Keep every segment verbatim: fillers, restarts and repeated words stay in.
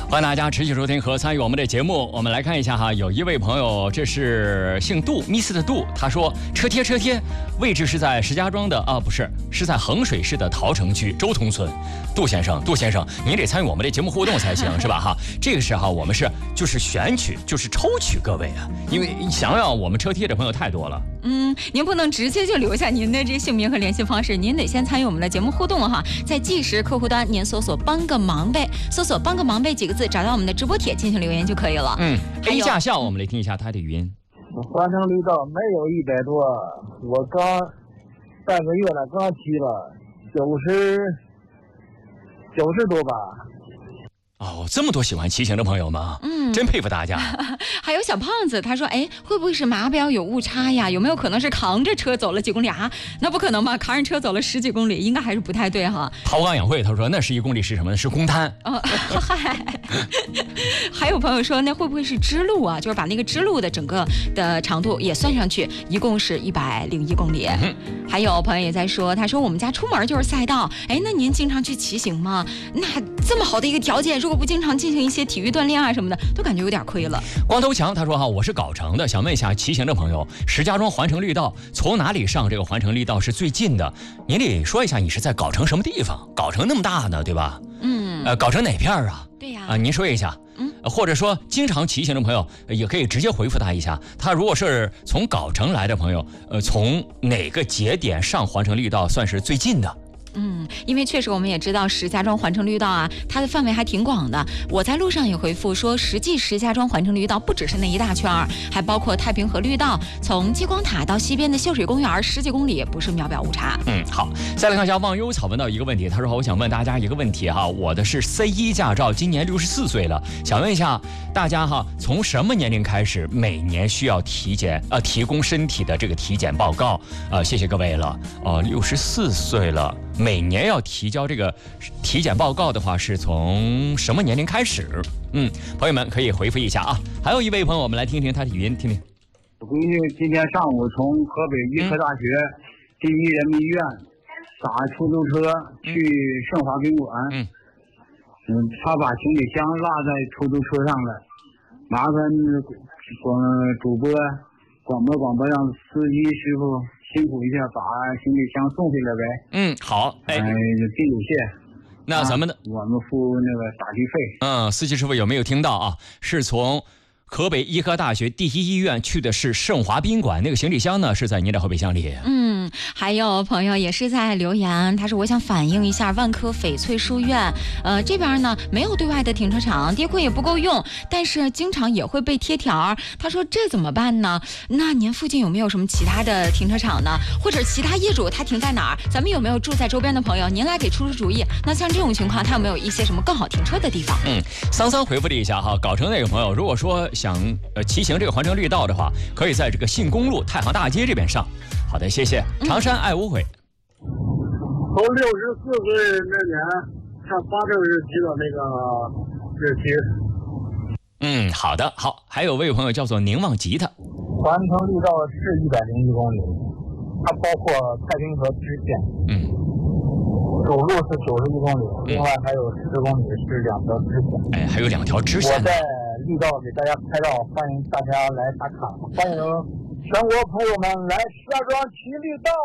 欢迎大家持续收听和参与我们的节目。我们来看一下哈，有一位朋友，这是姓杜，miss 的杜，他说车贴车贴，位置是在石家庄的啊，不是，是在衡水市的桃城区周通村。杜先生，杜先生，您得参与我们的节目互动才行，是吧？哈，这个是哈，我们是就是选取，就是抽取各位啊，因为想要我们车贴的朋友太多了。 嗯，您不能直接就留下您的这姓名和联系方式，您得先参与我们的节目互动哈。在计时客户端，您搜索“帮个忙呗”，搜索“帮个忙呗”几个字，找到我们的直播帖进行留言就可以了。 嗯 ，A 驾校，我们来听一下他的语音。 环城绿道没有一百多，我刚半个月了，刚骑了九十九十多吧。 哦，这么多喜欢骑行的朋友吗？ 嗯， 真佩服大家。 还有小胖子，他说：“哎，会不会是码表有误差呀？有没有可能是扛着车走了几公里啊？那不可能吧？扛着车走了十几公里，应该还是不太对哈。” 陶刚养会他说：“那十一公里是什么？是公摊。” 哦，嗨。还有朋友说，那会不会是支路啊？就是把那个支路的整个的长度也算上去，一共是一百零一公里。嗯、还有朋友也在说，他说我们家出门就是赛道，哎，那您经常去骑行吗？那这么好的一个条件，如果不经常进行一些体育锻炼啊什么的，都感觉有点亏了。 光头强他说哈，我是藁城的，想问一下骑行的朋友，石家庄环城绿道从哪里上这个环城绿道是最近的？您得说一下你是在藁城什么地方？藁城那么大呢，对吧？ 嗯， 呃，藁城哪片啊？ 对呀。 啊，您说一下。嗯，或者说经常骑行的朋友也可以直接回复他一下。他如果是从藁城来的朋友，呃，从哪个节点上环城绿道算是最近的？ 嗯，因为确实我们也知道石家庄环城绿道啊，它的范围还挺广的。我在路上也回复说，实际石家庄环城绿道不只是那一大圈儿，还包括太平河绿道，从激光塔到西边的秀水公园十几公里，不是秒表误差。 嗯，好，再来看一下忘忧草问到一个问题，他说我想问大家一个问题哈，我的是 C 一 驾照，今年六十四岁了，想问一下大家哈，从什么年龄开始每年需要体检呃提供身体的这个体检报告？呃，谢谢各位了。哦、呃，六十四岁了。每年要提交这个体检报告的话，是从什么年龄开始？嗯，朋友们可以回复一下啊。还有一位朋友，我们来听听他的语音，听听。 我闺女今天上午从河北医科大学第一人民医院打出租车去盛华宾馆。嗯，嗯，他把行李箱落在出租车上了，麻烦广主播广播广播让司机师傅。辛苦一下，把行李箱送回来呗。 嗯，好，哎， 金主谢。 那咱们的、啊、 我们付那个打的费。 嗯，司机师傅有没有听到啊？是从河北医科大学第一医院去的是盛华宾馆，那个行李箱呢是在您的后备箱里。 嗯，还有朋友也是在留言，他说我想反映一下万科翡翠书院，呃，这边呢没有对外的停车场，地库也不够用，但是经常也会被贴条。他说这怎么办呢？那您附近有没有什么其他的停车场呢？或者其他业主他停在哪儿？咱们有没有住在周边的朋友？您来给出出主意。那像这种情况，他有没有一些什么更好停车的地方？ 嗯，桑桑回复了一下哈，藁城那个朋友，如果说想呃骑行这个环城绿道的话，可以在这个信公路太行大街这边上。好的，谢谢。长山爱无悔。 从六十四岁那年上发证日期的那个日期。 嗯，好的，好。还有位朋友叫做凝望吉他。 环城绿道是一百零一公里，它包括太平河支线。嗯。主路是九十一公里，另外还有十公里是两条支线。 哎，还有两条支线。 我在绿道给大家拍照，欢迎大家来打卡，欢迎全国朋友们来石家庄骑绿道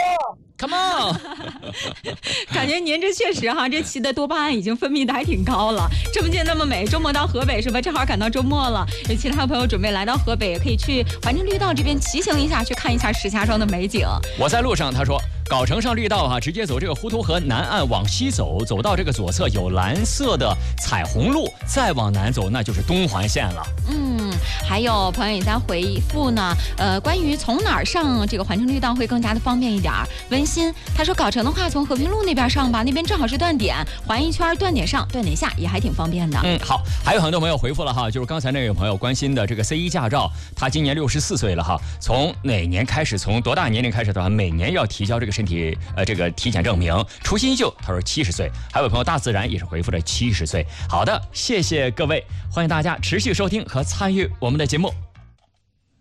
，come on，come on 感觉您这确实哈，这骑的多巴胺已经分泌的还挺高了。这么近那么美，周末到河北是吧？正好赶到周末了，有其他朋友准备来到河北，也可以去环城绿道这边骑行一下，去看一下石家庄的美景。 我在路上，他说藁城上绿道哈、啊，直接走这个滹沱河南岸往西走，走到这个左侧有蓝色的彩虹路，再往南走那就是东环线了。 嗯，还有朋友也在回复呢，呃，关于从哪儿上这个环城绿道会更加的方便一点。温馨他说藁城的话从和平路那边上吧，那边正好是断点，环一圈断点上断点下也还挺方便的。 嗯，好，还有很多朋友回复了哈，就是刚才那位朋友关心的这个 C 一 驾照，他今年六十四岁了哈，从哪年开始，从多大年龄开始的话，每年要提交这个身体呃这个体检证明。除新秀他说七十岁，还有朋友大自然也是回复了七十岁。好的，谢谢各位，欢迎大家持续收听和参与我们的节目。